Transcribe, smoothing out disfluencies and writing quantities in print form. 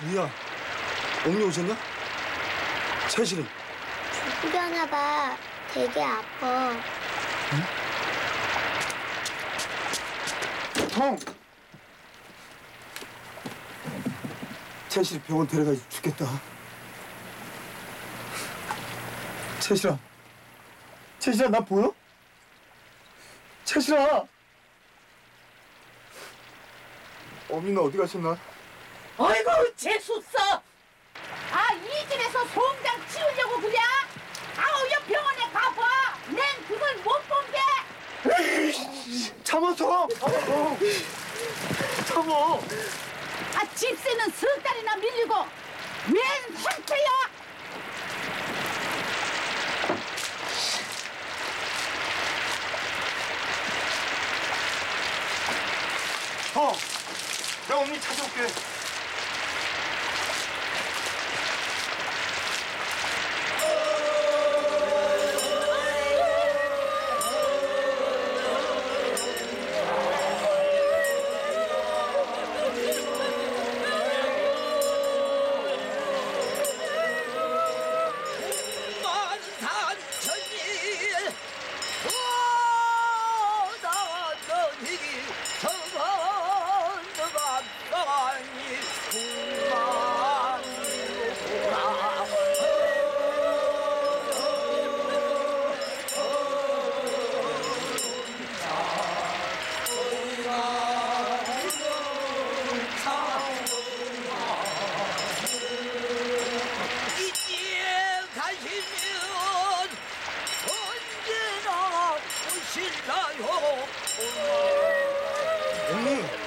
뭐야? 어머니 오셨냐? 채실은? 죽으려나 봐. 되게 아파. 응? 형! 채실이 병원 데려가야지. 죽겠다. 채실아. 채실아, 나 보여? 채실아! 어머니는 어디 가셨나? 어이구 재수없어. 이 집에서 송장 치우려고 그래? 옆 병원에 가봐. 난 그걸 못 본 게. 참았어! 참어! 집세는 석 달이나 밀리고 웬 상태야? 형! 내가 어머니 찾아올게. 언제나 오실라요. 어머니!